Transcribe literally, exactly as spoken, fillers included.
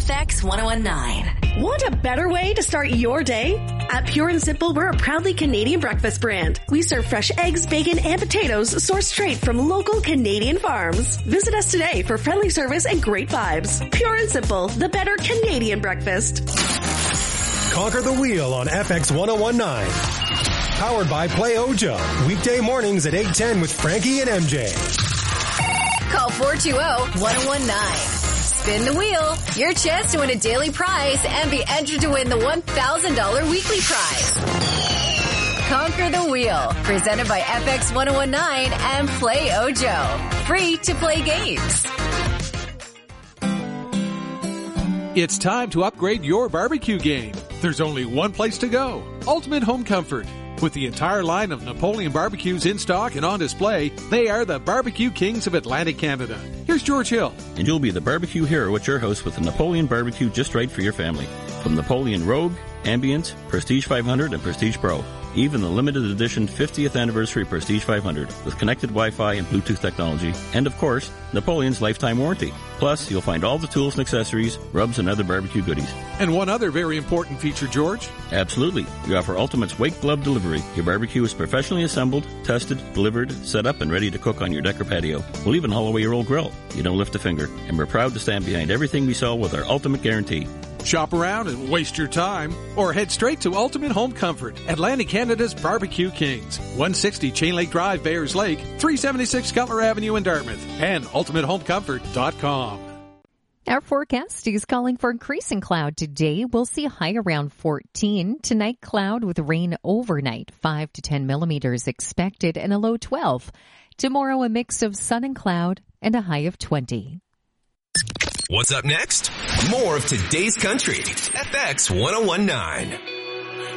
F X one nineteen. Want a better way to start your day? At Pure and Simple, we're a proudly Canadian breakfast brand. We serve fresh eggs, bacon, and potatoes sourced straight from local Canadian farms. Visit us today for friendly service and great vibes. Pure and Simple, the better Canadian breakfast. Conquer the Wheel on F X ten nineteen. Powered by Play Ojo. Weekday mornings at eight ten with Frankie and M J. Call four two zero, one zero one nine. Spin the wheel. Your chance to win a daily prize and be entered to win the one thousand dollars weekly prize. Conquer the Wheel. Presented by F X ten nineteen and Play Ojo. Free to play games. It's time to upgrade your barbecue game. There's only one place to go. Ultimate Home Comfort. With the entire line of Napoleon barbecues in stock and on display, they are the barbecue kings of Atlantic Canada. Here's George Hill. And you'll be the barbecue hero at your house with the Napoleon barbecue just right for your family. From Napoleon Rogue, Ambient, Prestige five hundred, and Prestige Pro. Even the limited edition fiftieth anniversary Prestige five hundred with connected Wi-Fi and Bluetooth technology. And of course, Napoleon's lifetime warranty. Plus, you'll find all the tools and accessories, rubs, and other barbecue goodies. And one other very important feature, George. Absolutely. We offer Ultimate's Wake Glove Delivery. Your barbecue is professionally assembled, tested, delivered, set up, and ready to cook on your deck or patio. We'll even haul away your old grill. You don't lift a finger. And we're proud to stand behind everything we sell with our Ultimate Guarantee. Shop around and waste your time, or head straight to Ultimate Home Comfort, Atlantic Canada's Barbecue Kings, one sixty Chain Lake Drive, Bayers Lake, three seventy-six Cutler Avenue in Dartmouth, and ultimate home comfort dot com. Our forecast is calling for increasing cloud today. We'll see a high around fourteen. Tonight, cloud with rain overnight, five to ten millimeters expected, and a low twelve. Tomorrow, a mix of sun and cloud, and a high of twenty. What's up next? More of today's country. F X ten nineteen.